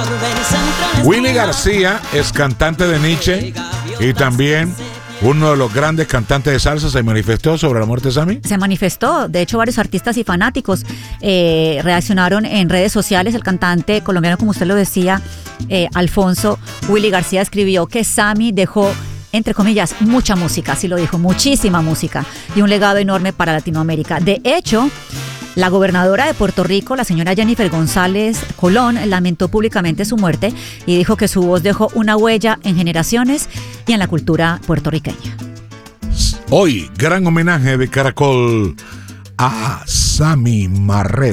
Willy García es cantante de Nietzsche y también uno de los grandes cantantes de salsa. ¿Se manifestó sobre la muerte de Sammy? Se manifestó, de hecho varios artistas y fanáticos reaccionaron en redes sociales. El cantante colombiano, como usted lo decía, Alfonso Willy García, escribió que Sammy dejó, entre comillas, mucha música, así lo dijo, muchísima música y un legado enorme para Latinoamérica. De hecho, la gobernadora de Puerto Rico, la señora Jennifer González Colón, lamentó públicamente su muerte y dijo que su voz dejó una huella en generaciones y en la cultura puertorriqueña. Hoy, gran homenaje de Caracol a Sammy Marrero.